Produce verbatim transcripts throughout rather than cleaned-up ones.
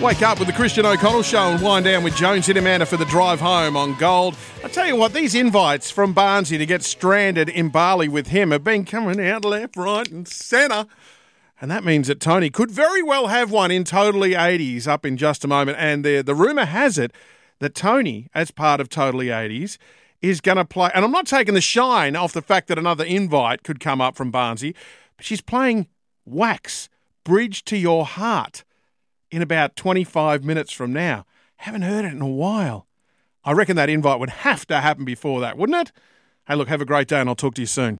Wake up with the Christian O'Connell Show and wind down with Jones and Amanda for the drive home on Gold. I tell you what, these invites from Barnesy to get stranded in Bali with him have been coming out left, right and centre. And that means that Tony could very well have one in Totally eighties up in just a moment. And the, the rumour has it that Tony, as part of Totally eighties, is going to play... And I'm not taking the shine off the fact that another invite could come up from Barnesy, but she's playing Wax, Bridge to Your Heart, in about twenty-five minutes from now. Haven't heard it in a while. I reckon that invite would have to happen before that, wouldn't it? Hey, look, have a great day and I'll talk to you soon.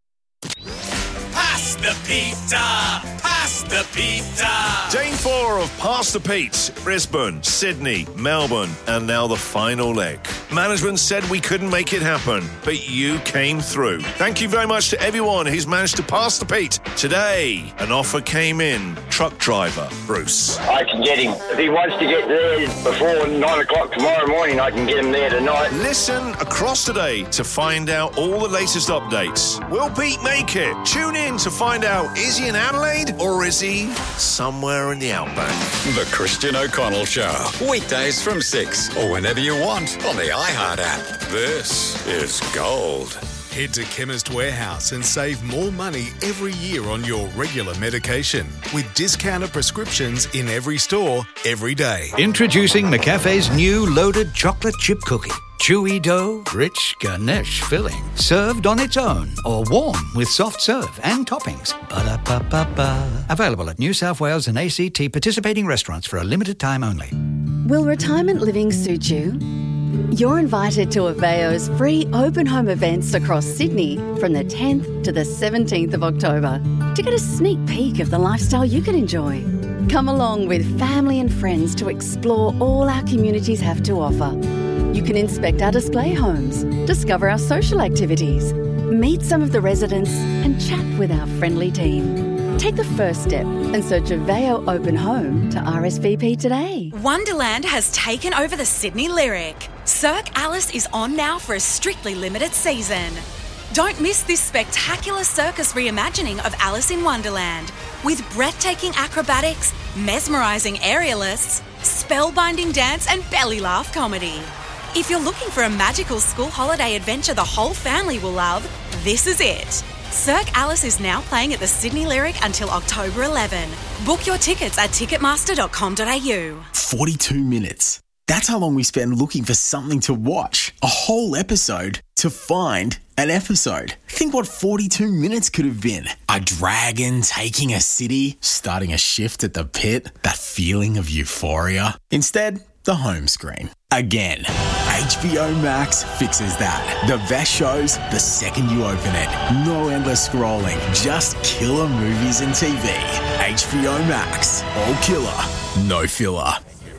Pass the pizza! Pass the pizza! Day four of Pass the Pete. Brisbane, Sydney, Melbourne, and now the final leg. Management said we couldn't make it happen, but you came through. Thank you very much to everyone who's managed to pass the Pete. Today, an offer came in. Truck driver, Bruce. I can get him. If he wants to get there before nine o'clock tomorrow morning, I can get him there tonight. Listen across today to find out all the latest updates. Will Pete make it? Tune in to find out, is he in Adelaide or is he somewhere in the outback? The Christian O'Connell Show. Weekdays from six or whenever you want on the iHeart app. This is Gold. Head to Chemist Warehouse and save more money every year on your regular medication with discounted prescriptions in every store, every day. Introducing McCafe's new loaded chocolate chip cookie. Chewy dough, rich Ganesh filling, served on its own or warm with soft serve and toppings. Ba-da-ba-ba-ba. Available at New South Wales and A C T participating restaurants for a limited time only. Will retirement living suit you? You're invited to Aveo's free open home events across Sydney from the tenth to the seventeenth of October to get a sneak peek of the lifestyle you can enjoy. Come along with family and friends to explore all our communities have to offer. You can inspect our display homes, discover our social activities, meet some of the residents and chat with our friendly team. Take the first step and search Aveo Open Home to R S V P today. Wonderland has taken over the Sydney Lyric. Cirque Alice is on now for a strictly limited season. Don't miss this spectacular circus reimagining of Alice in Wonderland with breathtaking acrobatics, mesmerising aerialists, spellbinding dance and belly laugh comedy. If you're looking for a magical school holiday adventure the whole family will love, this is it. Cirque Alice is now playing at the Sydney Lyric until October eleventh. Book your tickets at ticketmaster dot com dot a u. forty-two minutes. That's how long we spend looking for something to watch. A whole episode to find an episode. Think what forty-two minutes could have been. A dragon taking a city, starting a shift at the pit, that feeling of euphoria. Instead, the home screen. Again. H B O Max fixes that. The best shows the second you open it. No endless scrolling, just killer movies and T V. H B O Max. All killer, no filler.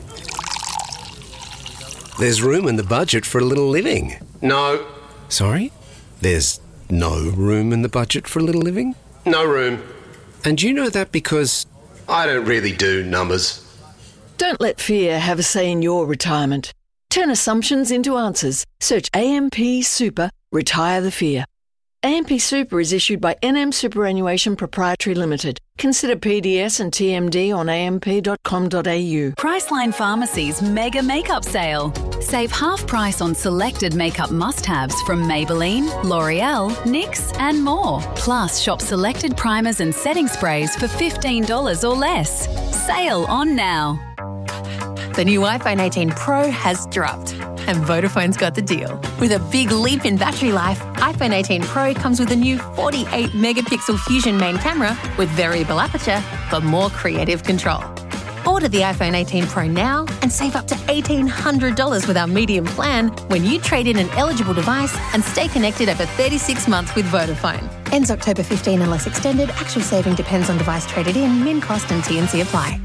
There's room in the budget for a little living. No. Sorry? There's no room in the budget for a little living? No room. And you know that because... I don't really do numbers. Don't let fear have a say in your retirement. Turn assumptions into answers. Search A M P Super, Retire the Fear. A M P Super is issued by N M Superannuation Proprietary Limited. Consider P D S and T M D on a m p dot com dot a u. Priceline Pharmacy's Mega Makeup Sale. Save half price on selected makeup must-haves from Maybelline, L'Oreal, N Y X and more. Plus, shop selected primers and setting sprays for fifteen dollars or less. Sale on now. The new iPhone eighteen Pro has dropped, and Vodafone's got the deal. With a big leap in battery life, iPhone eighteen Pro comes with a new forty-eight megapixel Fusion main camera with variable aperture for more creative control. Order the iPhone eighteen Pro now and save up to eighteen hundred dollars with our medium plan when you trade in an eligible device and stay connected over thirty-six months with Vodafone. Ends October fifteenth unless extended. Actual saving depends on device traded in. Min cost and T and C apply.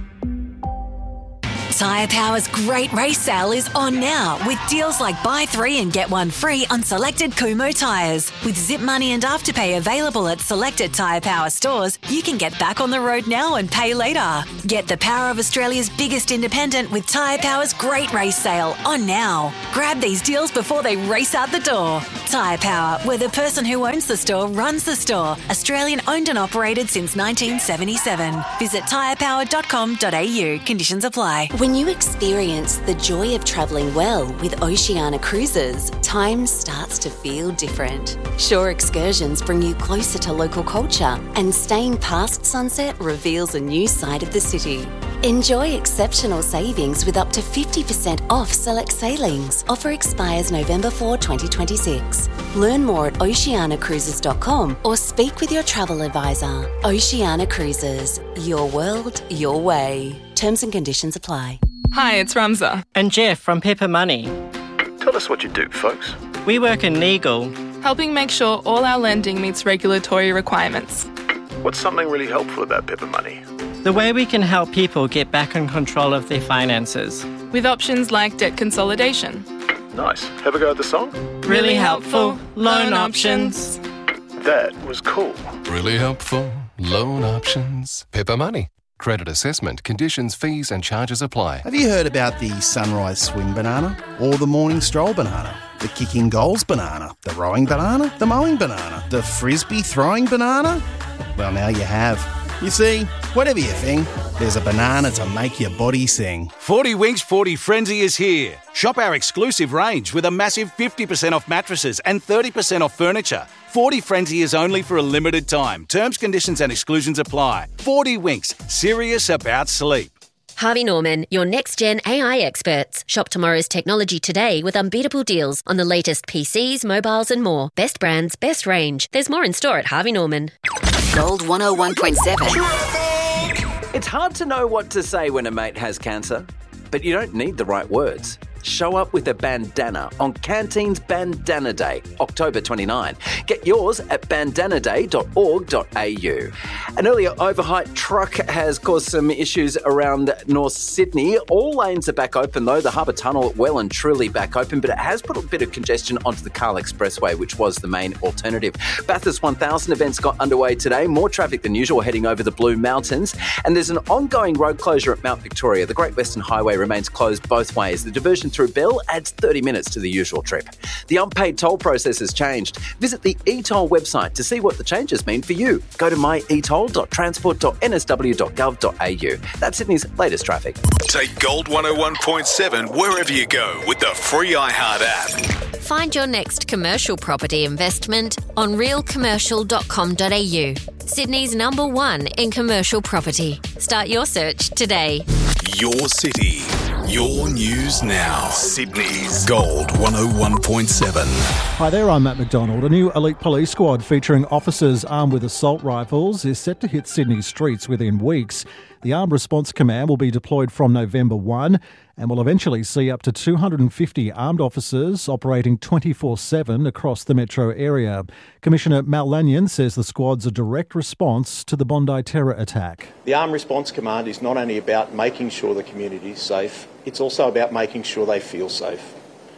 Tyre Power's Great Race Sale is on now with deals like buy three and get one free on selected Kumho tyres. With Zip Money and Afterpay available at selected Tyre Power stores, you can get back on the road now and pay later. Get the power of Australia's biggest independent with Tyre Power's Great Race Sale on now. Grab these deals before they race out the door. Tyre Power, where the person who owns the store runs the store. Australian owned and operated since nineteen seventy-seven. Visit tyre power dot com dot a u. Conditions apply. When When you experience the joy of travelling well with Oceania Cruises, time starts to feel different. Shore excursions bring you closer to local culture, and staying past sunset reveals a new side of the city. Enjoy exceptional savings with up to fifty percent off select sailings. Offer expires November fourth, twenty twenty-six. Learn more at oceania cruises dot com or speak with your travel advisor. Oceania Cruises, your world, your way. Terms and conditions apply. Hi, it's Ramza. And Jeff from Pepper Money. Tell us what you do, folks. We work in legal, helping make sure all our lending meets regulatory requirements. What's something really helpful about Pepper Money? The way we can help people get back in control of their finances. With options like debt consolidation. Nice. Have a go at the song? Really helpful. Loan options. That was cool. Really helpful. Loan options. Pepper Money. Credit assessment, conditions, fees and charges apply. Have you heard about the sunrise swing banana? Or the morning stroll banana? The kicking goals banana? The rowing banana? The mowing banana? The frisbee throwing banana? Well, now you have. You see, whatever you think, there's a banana to make your body sing. forty Winks forty Frenzy is here. Shop our exclusive range with a massive fifty percent off mattresses and thirty percent off furniture. forty Frenzy is only for a limited time. Terms, conditions and exclusions apply. forty Winks, serious about sleep. Harvey Norman, your next-gen A I experts. Shop tomorrow's technology today with unbeatable deals on the latest P Cs, mobiles and more. Best brands, best range. There's more in store at Harvey Norman. Gold one oh one point seven. It's hard to know what to say when a mate has cancer, but you don't need the right words. Show up with a bandana on Canteen's Bandana Day, October twenty-ninth. Get yours at bandana day dot org dot a u. An earlier overheight truck has caused some issues around North Sydney. All lanes are back open though. The Harbour Tunnel well and truly back open, but it has put a bit of congestion onto the Carl Expressway, which was the main alternative. Bathurst one thousand events got underway today. More traffic than usual heading over the Blue Mountains. And there's an ongoing road closure at Mount Victoria. The Great Western Highway remains closed both ways. The diversion through Bell adds thirty minutes to the usual trip. The unpaid toll process has changed. Visit the e-toll website to see what the changes mean for you. Go to my e toll dot transport dot n s w dot gov dot a u. That's Sydney's latest traffic. Take Gold one oh one point seven wherever you go with the free iHeart app. Find your next commercial property investment on real commercial dot com dot a u. Sydney's number one in commercial property. Start your search today. Your city, your news now. Sydney's Gold one oh one point seven. Hi there, I'm Matt McDonald. A new elite police squad featuring officers armed with assault rifles is set to hit Sydney's streets within weeks. The Armed Response Command will be deployed from November first and will eventually see up to two hundred fifty armed officers operating twenty-four seven across the metro area. Commissioner Mal Lanyon says the squad's a direct response to the Bondi terror attack. The Armed Response Command is not only about making sure the community is safe, it's also about making sure they feel safe.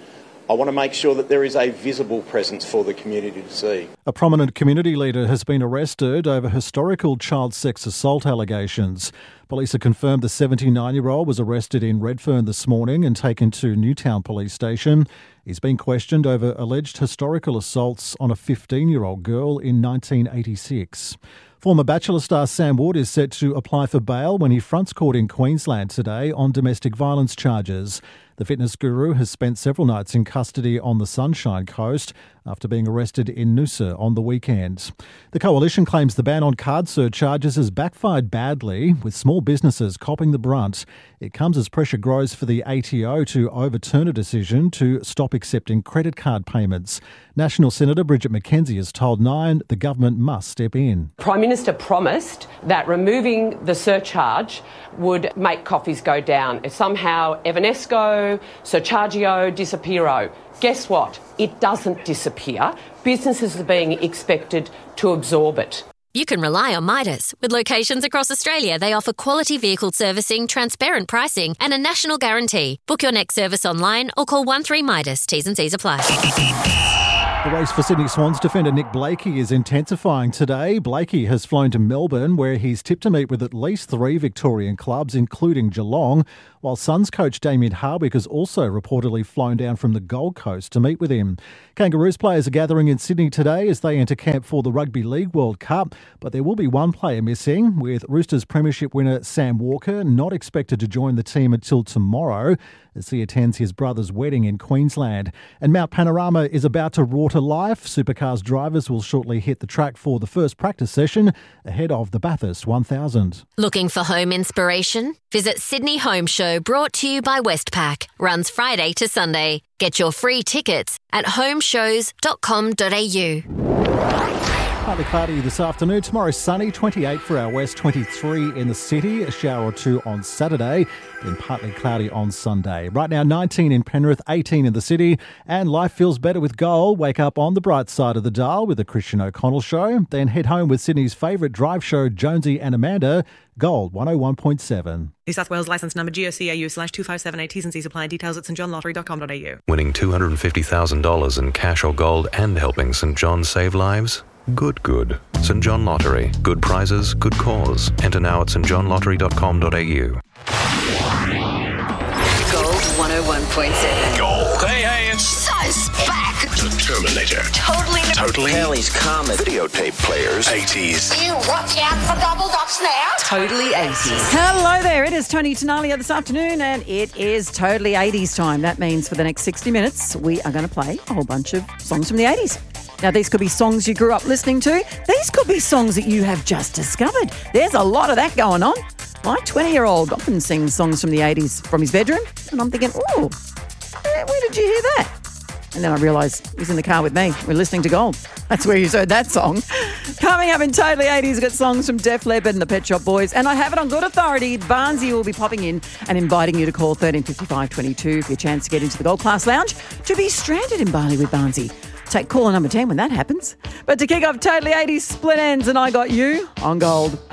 I want to make sure that there is a visible presence for the community to see. A prominent community leader has been arrested over historical child sex assault allegations. Police have confirmed the seventy-nine-year-old was arrested in Redfern this morning and taken to Newtown Police Station. He's been questioned over alleged historical assaults on a fifteen-year-old girl in nineteen eighty-six. Former Bachelor star Sam Wood is set to apply for bail when he fronts court in Queensland today on domestic violence charges. The fitness guru has spent several nights in custody on the Sunshine Coast after being arrested in Noosa on the weekend. The Coalition claims the ban on card surcharges has backfired badly, with small businesses copping the brunt. It comes as pressure grows for the A T O to overturn a decision to stop accepting credit card payments. National Senator Bridget McKenzie has told Nine the government must step in. Prime Minister promised that removing the surcharge would make coffees go down. Somehow Evanesco, Surchargio, Disappearo. Guess what? It doesn't disappear. Businesses are being expected to absorb it. You can rely on Midas. With locations across Australia, they offer quality vehicle servicing, transparent pricing and a national guarantee. Book your next service online or call one three Midas. T's and C's apply. The race for Sydney Swans defender Nick Blakey is intensifying today. Blakey has flown to Melbourne, where he's tipped to meet with at least three Victorian clubs, including Geelong, while Suns coach Damien Hardwick has also reportedly flown down from the Gold Coast to meet with him. Kangaroos players are gathering in Sydney today as they enter camp for the Rugby League World Cup, but there will be one player missing, with Roosters premiership winner Sam Walker not expected to join the team until tomorrow as he attends his brother's wedding in Queensland. And Mount Panorama is about to roar to life. Supercars drivers will shortly hit the track for the first practice session ahead of the Bathurst one thousand. Looking for home inspiration? Visit Sydney Home Show, brought to you by Westpac. Runs Friday to Sunday. Get your free tickets at home shows dot com dot a u. Partly cloudy this afternoon. Tomorrow sunny, twenty-eight for our west, twenty-three in the city. A shower or two on Saturday, then partly cloudy on Sunday. Right now, nineteen in Penrith, eighteen in the city. And life feels better with Gold. Wake up on the bright side of the dial with the Christian O'Connell Show. Then head home with Sydney's favourite drive show, Jonesy and Amanda. Gold one oh one point seven. New South Wales licence number G O C A U slash two five seven eight. T's and C's apply. Details at st john lottery dot com dot a u. Winning two hundred fifty thousand dollars in cash or gold and helping St John save lives? Good, good. St John Lottery. Good prizes, good cause. Enter now at st john lottery dot com dot a u. Gold one oh one point seven. Gold. Hey, hey, it's So's back. The Terminator. Totally. Totally. Kelly's Comet. Videotape players. eighties. You watch out for double dots now. Totally eighties. Hello there, it is Tony Tenalia this afternoon and it is totally eighties time. That means for the next sixty minutes we are going to play a whole bunch of songs from the eighties. Now, these could be songs you grew up listening to. These could be songs that you have just discovered. There's a lot of that going on. My twenty-year-old often sings songs from the eighties from his bedroom, and I'm thinking, oh, where did you hear that? And then I realised he's in the car with me. We're listening to Gold. That's where he's heard that song. Coming up in Totally eighties, we've got songs from Def Leppard and the Pet Shop Boys. And I have it on good authority. Barnsey will be popping in and inviting you to call thirteen fifty-five twenty-two for your chance to get into the Gold Class Lounge to be stranded in Bali with Barnsey. Take caller number ten when that happens. But to kick off Totally eighties, Split Ends and I Got You on Gold.